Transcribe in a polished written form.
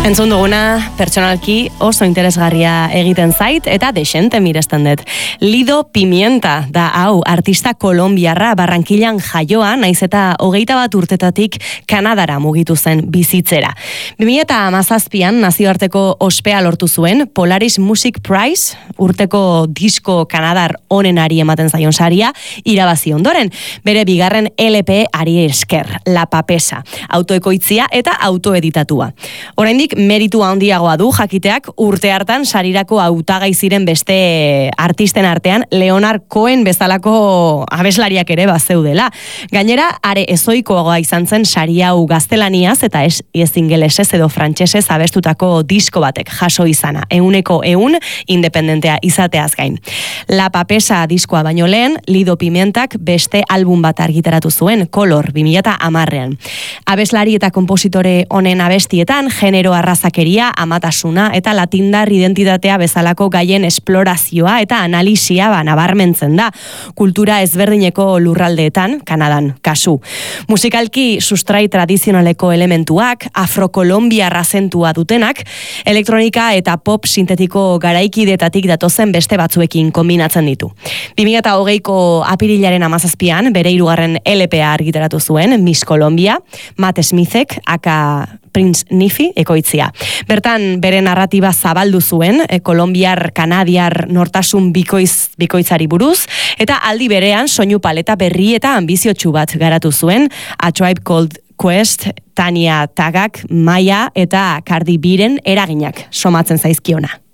Entzun duguna, pertsonalki oso interesgarria egiten zait eta desente miresten dut. Lido Pimienta da hau, artista kolombiarra Barranquillan jaioa, naiz eta 21 urtetatik Kanadara mugitu zen bizitzera. 2017an nazioarteko ospea lortu zuen Polaris Music Prize, urteko disko kanadar onenari ematen zaion saria, irabazi ondoren. Bere bigarren LP ari esker, La Papesa, autoekoitzia eta autoeditatua. Oraindik meritu handiagoa du jakiteak urte hartan sarirako hautagai ziren beste artisten artean Leonard Cohen bezalako abeslariak ere bazeudela. Gainera, are ezoikoagoa izan zen sari hau gaztelaniaz eta ez ingelesez edo frantsesez abestutako disko batek jaso izana. 100% independentea izateaz gain. La Papesa diskoa baino lehen, Lido Pimientak beste album bat argitaratu zuen, Color, 2010ean. Abeslari eta konpositore honen abestietan, genero arrazakeria, amatasuna eta latindar identitatea bezalako gaien esplorazioa eta analisia nabarmentzen da. Kultura ezberdineko lurraldeetan, Kanadan, kasu. Musikalki sustrai tradizionaleko elementuak, afrokolombiar azentua dutenak, elektronika eta pop sintetiko garaikidetatik datozen beste batzuekin kombinatzen ditu. 2020ko apirilaren 17an, bere 3. LPA argitaratu zuen, Miss Colombia, Matt Smithek, aka Prince Nifi, ekoitzia. Bertan, bere narratiba zabaldu zuen, kolombiar, kanadiar, nortasun bikoitzari buruz, eta aldi berean soinu paleta berri eta ambiziotsu bat garatu zuen, A Tribe Called Quest, Tania Tagak, Maya eta Cardi Biren eraginak somatzen zaizkiona.